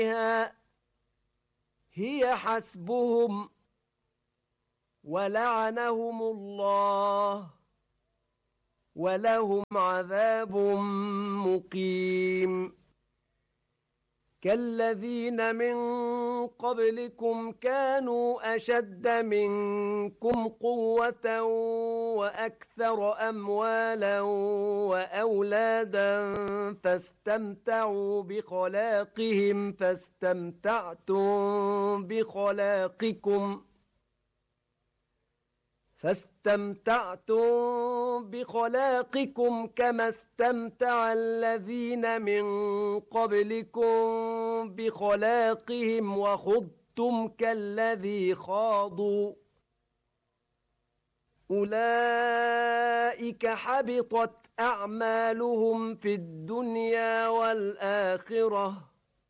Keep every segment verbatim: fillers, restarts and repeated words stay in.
هي حسبهم ولعنهم الله ولهم عذاب مقيم كالذين من قبلكم كانوا أشد منكم قوة وأكثر أموالا وأولادا فاستمتعوا بخلاقهم فاستمتعتم بخلاقكم فاستمتعتم بخلاقكم كما استمتع الذين من قبلكم بخلاقهم وخضتم كالذي خاضوا أولئك حبطت أعمالهم في الدنيا والآخرة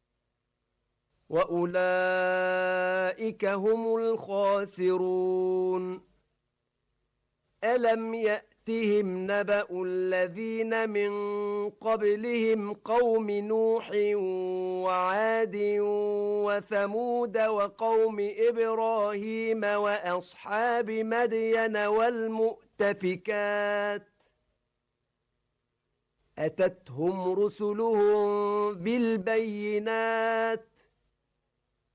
وأولئك هم الخاسرون ألم يأتهم نبأ الذين من قبلهم قوم نوح وعاد وثمود وقوم إبراهيم وأصحاب مدين والمؤتفكات أتتهم رسلهم بالبينات